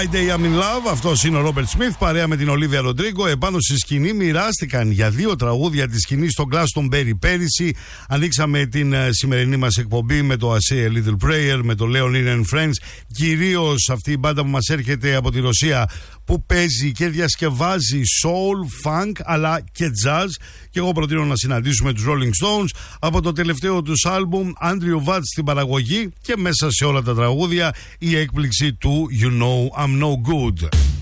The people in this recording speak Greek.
Friday I'm in Love. Αυτός είναι ο Ρόμπερτ Σμιθ παρέα με την Ολίβια Ροντρίγκο. Επάνω στη σκηνή μοιράστηκαν για 2 τραγούδια τη σκηνή στο Glastonbury πέρυσι. Ανοίξαμε την σημερινή μας εκπομπή με το I Say a Little Prayer, με το Leonine and Friends. Κυρίως αυτή η μπάντα που μας έρχεται από τη Ρωσία, που παίζει και διασκευάζει soul, funk αλλά και jazz. Και εγώ προτείνω να συναντήσουμε τους Rolling Stones από το τελευταίο τους άλμπουμ, Andrew Watts στην παραγωγή, και μέσα σε όλα τα τραγούδια η έκπληξη του You Know I'm No Good.